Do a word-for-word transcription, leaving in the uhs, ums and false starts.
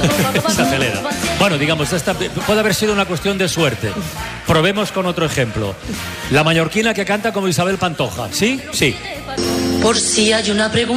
Se acelera. Bueno, digamos, esta puede haber sido una cuestión de suerte. Probemos con otro ejemplo. La mallorquina que canta como Isabel Pantoja. ¿Sí? Sí. Por si hay una pregunta.